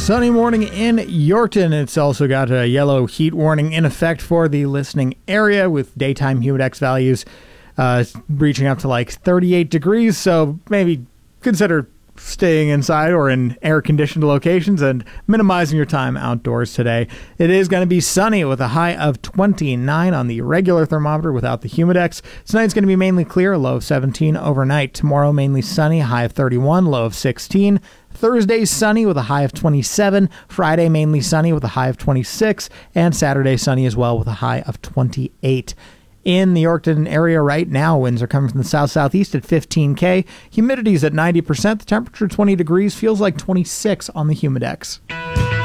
Sunny morning in Yorkton. It's also got a yellow heat warning in effect for the listening area with daytime humidex values reaching up to like 38 degrees. So maybe consider staying inside or in air-conditioned locations and minimizing your time outdoors today. It is going to be sunny with a high of 29 on the regular thermometer without the humidex. Tonight's going to be mainly clear, a low of 17 overnight. Tomorrow, mainly sunny, high of 31, low of 16. Thursday, sunny with a high of 27. Friday, mainly sunny with a high of 26. And Saturday, sunny as well with a high of 28. In the Yorkton area right now, winds are coming from the south-southeast at 15K. Humidity is at 90%. The temperature 20 degrees, feels like 26 on the Humidex.